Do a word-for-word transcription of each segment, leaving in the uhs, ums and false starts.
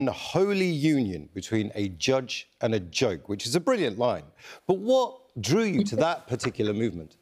A holy union between a judge and a joke, which is a brilliant line. But what drew you to that particular movement?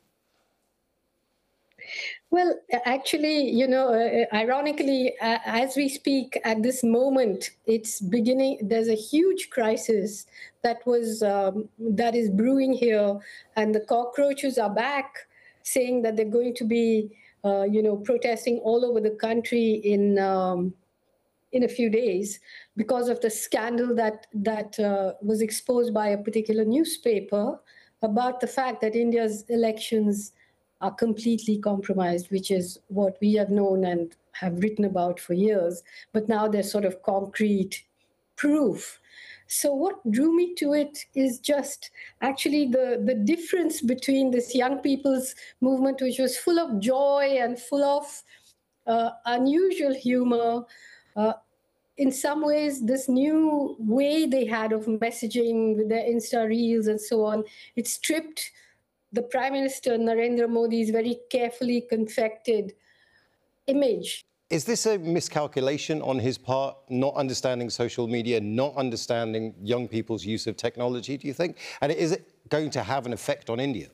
Well, actually, you know, uh, ironically, uh, as we speak at this moment, it's beginning. There's a huge crisis that was um, that is brewing here, and the cockroaches are back, saying that they're going to be, uh, you know, protesting all over the country in um, in a few days because of the scandal that that uh, was exposed by a particular newspaper about the fact that India's elections are completely compromised, which is what we have known and have written about for years. But now there's sort of concrete proof. So what drew me to it is just actually the, the difference between this young people's movement, which was full of joy and full of uh, unusual humor. Uh, in some ways, this new way they had of messaging with their Insta reels and so on, it stripped the Prime Minister Narendra Modi's very carefully confected image. Is this a miscalculation on his part, not understanding social media, not understanding young people's use of technology, do you think? And is it going to have an effect on India?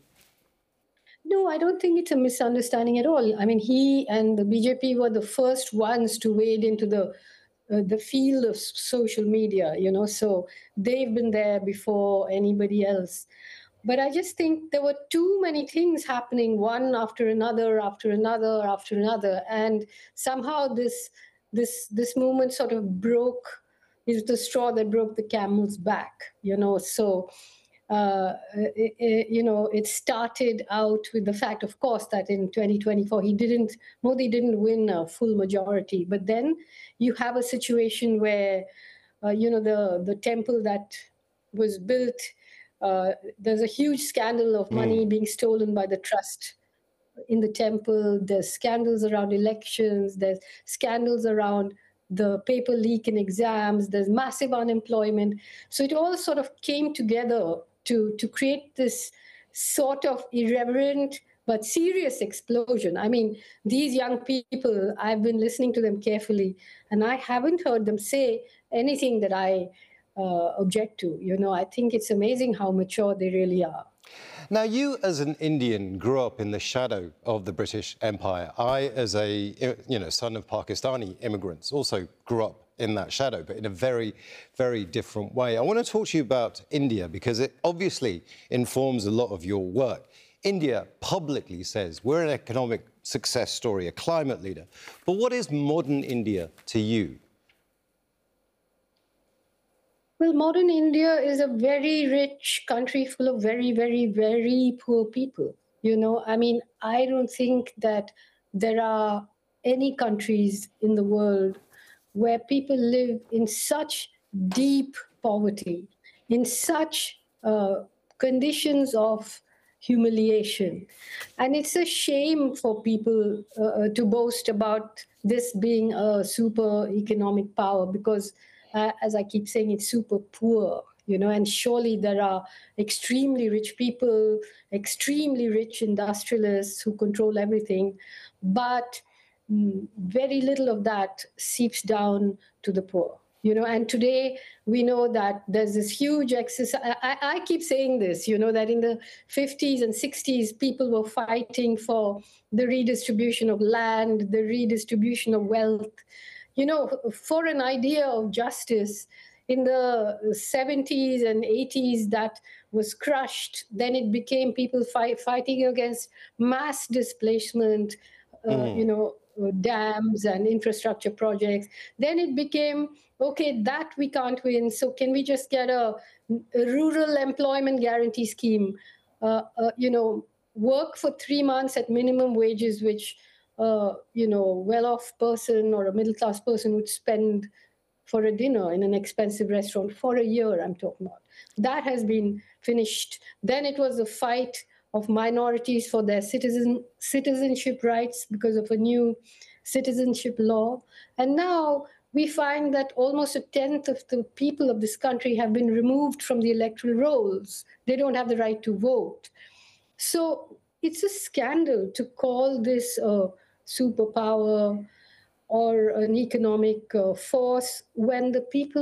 No, I don't think it's a misunderstanding at all. I mean, he and the B J P were the first ones to wade into the uh, the field of social media, you know, so they've been there before anybody else. But I just think there were too many things happening, one after another, after another, after another, and somehow this this this movement sort of broke. Is the straw that broke the camel's back, you know. So, uh, it, it, you know, it started out with the fact, of course, that in twenty twenty-four he didn't, Modi didn't win a full majority. But then you have a situation where, uh, you know, the the temple that was built. Uh, there's a huge scandal of money mm. being stolen by the trust in the temple. There's scandals around elections. There's scandals around the paper leak in exams. There's massive unemployment. So it all sort of came together to, to create this sort of irreverent but serious explosion. I mean, these young people, I've been listening to them carefully, and I haven't heard them say anything that I Uh, object to. You know, I think it's amazing how mature they really are. Now, you as an Indian grew up in the shadow of the British Empire. I, as a you know son of Pakistani immigrants, also grew up in that shadow, but in a very, very different way. I want to talk to you about India because it obviously informs a lot of your work. India publicly says we're an economic success story, a climate leader. But what is modern India to you? Well, modern India is a very rich country full of very, very, very poor people. You know, I mean, I don't think that there are any countries in the world where people live in such deep poverty, in such uh, conditions of humiliation. And it's a shame for people uh, to boast about this being a super economic power because Uh, as I keep saying, it's super poor, you know, and surely there are extremely rich people, extremely rich industrialists who control everything, but mm, very little of that seeps down to the poor. You know, and today we know that there's this huge excess. I, I keep saying this, you know, that in the fifties and sixties, people were fighting for the redistribution of land, the redistribution of wealth. You know, for an idea of justice in the seventies and eighties that was crushed. Then it became people fight, fighting against mass displacement, uh, mm. you know, dams and infrastructure projects. Then it became, okay, that we can't win. So can we just get a, a rural employment guarantee scheme? Uh, uh, you know, work for three months at minimum wages, which Uh, you know, well-off person or a middle-class person would spend for a dinner in an expensive restaurant for a year, I'm talking about. That has been finished. Then it was the fight of minorities for their citizen citizenship rights because of a new citizenship law. And now we find that almost a tenth of the people of this country have been removed from the electoral rolls. They don't have the right to vote. So it's a scandal to call this a superpower or an economic uh, force when the people